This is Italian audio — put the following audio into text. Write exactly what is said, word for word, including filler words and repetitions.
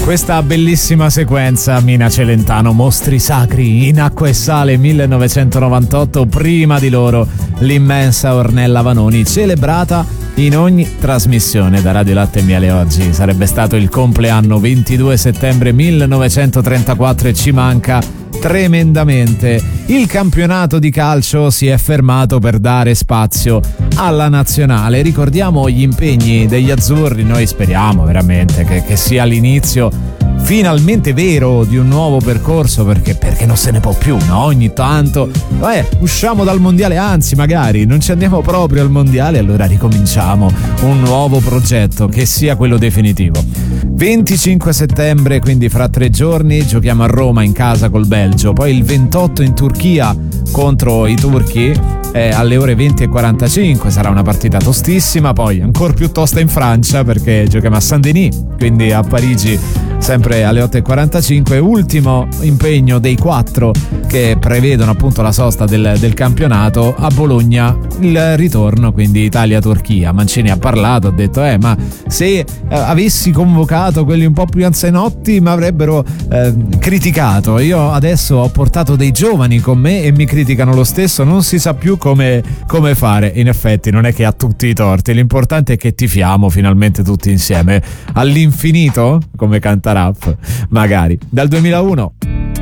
Questa bellissima sequenza, Mina Celentano, Mostri Sacri, In Acqua e Sale millenovecentonovantotto, prima di loro l'immensa Ornella Vanoni, celebrata in ogni trasmissione da Radio Latte e Miele. Oggi sarebbe stato il compleanno, ventidue settembre millenovecentotrentaquattro, e ci manca tremendamente. Il campionato di calcio si è fermato per dare spazio alla nazionale. Ricordiamo gli impegni degli azzurri, noi speriamo veramente che, che sia l'inizio finalmente vero di un nuovo percorso, perché, perché non se ne può più, no? Ogni tanto eh, usciamo dal mondiale, anzi magari non ci andiamo proprio al mondiale, allora ricominciamo un nuovo progetto che sia quello definitivo. venticinque settembre, quindi fra tre giorni, giochiamo a Roma in casa col Belgio, poi il ventotto in Turchia contro i turchi eh, alle ore venti e quarantacinque, sarà una partita tostissima, poi ancora più tosta in Francia perché giochiamo a Saint-Denis, quindi a Parigi sempre alle otto e quarantacinque. Ultimo impegno dei quattro che prevedono appunto la sosta del, del campionato, a Bologna il ritorno, quindi Italia-Turchia. Mancini ha parlato, ha detto eh ma se eh, avessi convocato quelli un po' più anzianotti mi avrebbero eh, criticato, io adesso ho portato dei giovani con me e mi criticano lo stesso, non si sa più come, come fare. In effetti non è che ha tutti i torti, l'importante è che tifiamo finalmente tutti insieme all'infinito, come canta Rap, magari. Dal duemilauno